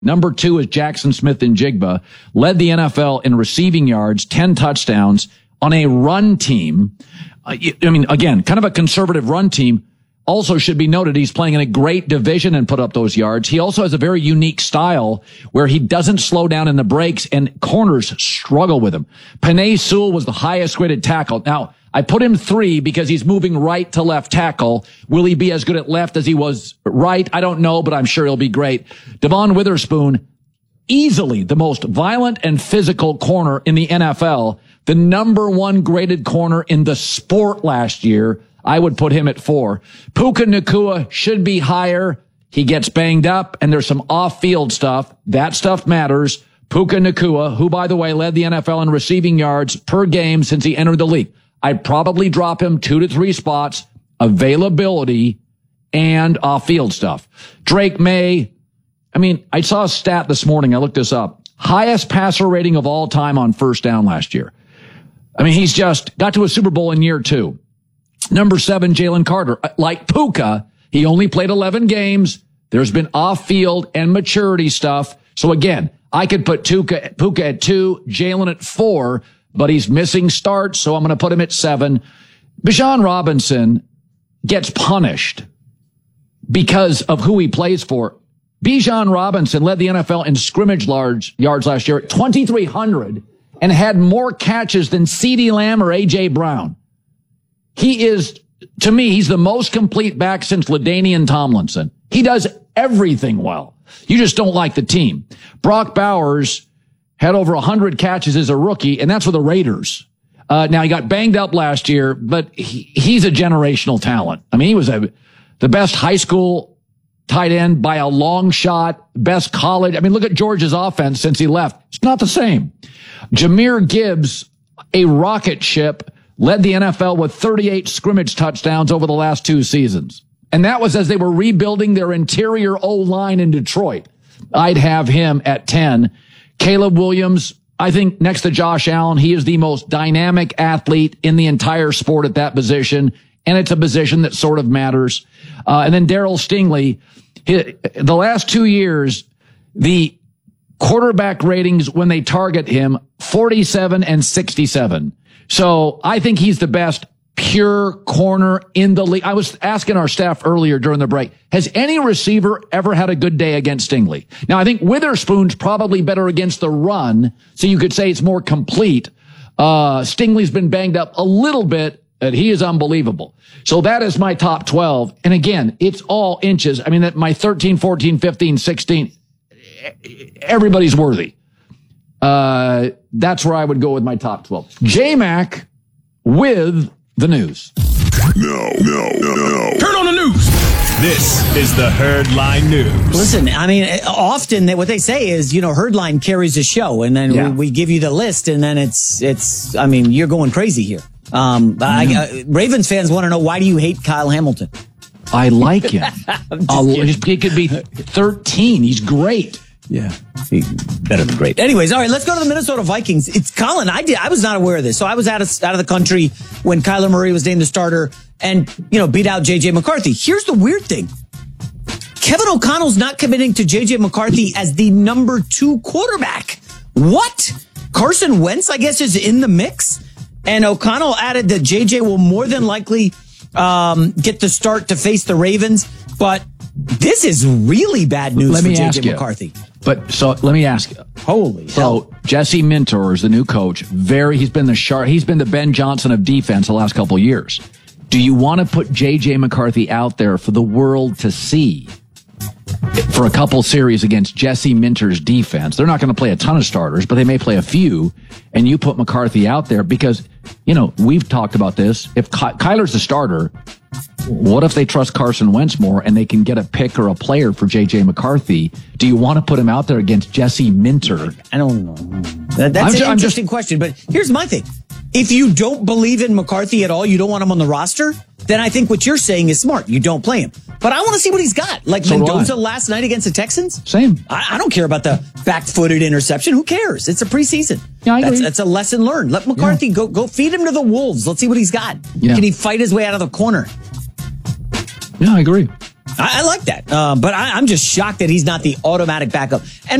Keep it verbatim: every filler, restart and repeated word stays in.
Number two is Jackson Smith-Njigba, led the N F L in receiving yards, ten touchdowns on a run team. Uh, I mean, again, kind of a conservative run team. Also should be noted, he's playing in a great division and put up those yards. He also has a very unique style where he doesn't slow down in the breaks, and corners struggle with him. Penei Sewell was the highest graded tackle. Now, I put him three because he's moving right to left tackle. Will he be as good at left as he was right? I don't know, but I'm sure he'll be great. Devon Witherspoon, easily the most violent and physical corner in the N F L, the number one graded corner in the sport last year. I would put him at four. Puka Nacua should be higher. He gets banged up, and there's some off-field stuff. That stuff matters. Puka Nacua, who, by the way, led the N F L in receiving yards per game since he entered the league. I'd probably drop him two to three spots, availability, and off-field stuff. Drake May, I mean, I saw a stat this morning. I looked this up. Highest passer rating of all time on first down last year. I mean, he's just got to a Super Bowl in year two. Number seven, Jalen Carter. Like Puka, he only played eleven games. There's been off-field and maturity stuff. So again, I could put Puka, Puka at two, Jalen at four, but he's missing starts, so I'm going to put him at seven. Bijan Robinson gets punished because of who he plays for. Bijan Robinson led the N F L in scrimmage large yards last year at twenty-three hundred and had more catches than CeeDee Lamb or A J Brown. He is, to me, he's the most complete back since LaDainian Tomlinson. He does everything well. You just don't like the team. Brock Bowers had over one hundred catches as a rookie, and that's for the Raiders. Uh, now, he got banged up last year, but he, he's a generational talent. I mean, he was a, the best high school tight end by a long shot, best college. I mean, look at Georgia's offense since he left. It's not the same. Jahmyr Gibbs, a rocket ship, led the N F L with thirty-eight scrimmage touchdowns over the last two seasons. And that was as they were rebuilding their interior O-line in Detroit. I'd have him at ten. Caleb Williams, I think next to Josh Allen, he is the most dynamic athlete in the entire sport at that position. And it's a position that sort of matters. Uh, and then Darryl Stingley, he, the last two years, the quarterback ratings when they target him, forty-seven and sixty-seven. So I think he's the best pure corner in the league. I was asking our staff earlier during the break, has any receiver ever had a good day against Stingley? Now, I think Witherspoon's probably better against the run, so you could say it's more complete. Uh, Stingley's been banged up a little bit, and he is unbelievable. So that is my top twelve. And again, it's all inches. I mean, that my thirteen, fourteen, fifteen, sixteen, everybody's worthy. Uh, that's where I would go with my top twelve. J-Mac with the news. No, no, no, no. Turn on the news. This is the Herdline News. Listen, I mean, often they, what they say is, you know, Herdline carries the show, and then yeah. we, we give you the list, and then it's, it's. I mean, you're going crazy here. Um, mm. I, uh, Ravens fans want to know, why do you hate Kyle Hamilton? I like him. He could be thirteen. He's great. Yeah, better than great. Anyways, all right, let's go to the Minnesota Vikings. It's Colin. I did. I was not aware of this, so I was out of out of the country when Kyler Murray was named the starter, and you know, beat out J J McCarthy. Here's the weird thing: Kevin O'Connell's not committing to J J McCarthy as the number two quarterback. What? Carson Wentz, I guess, is in the mix, and O'Connell added that J J will more than likely um, get the start to face the Ravens, but this is really bad news let for me J J ask you, McCarthy. But so let me ask you. Holy so hell. Jesse Minter is the new coach. Very, he's been the sharp. He's been the Ben Johnson of defense the last couple of years. Do you want to put J J McCarthy out there for the world to see for a couple series against Jesse Minter's defense? They're not going to play a ton of starters, but they may play a few. And you put McCarthy out there because, you know, we've talked about this. If Ky- Kyler's the starter, what if they trust Carson Wentz more and they can get a pick or a player for J J McCarthy? Do you want to put him out there against Jesse Minter? I don't know. That, that's I'm an ju- interesting just, question, but here's my thing. If you don't believe in McCarthy at all, you don't want him on the roster, then I think what you're saying is smart. You don't play him. But I want to see what he's got. Like so Mendoza last night against the Texans? Same. I, I don't care about the back-footed interception. Who cares? It's a preseason. Yeah, I agree. That's, that's a lesson learned. Let McCarthy yeah. go go feed him to the wolves. Let's see what he's got. Yeah. Can he fight his way out of the corner? Yeah, I agree. I, I like that. Uh, but I, I'm just shocked that he's not the automatic backup. And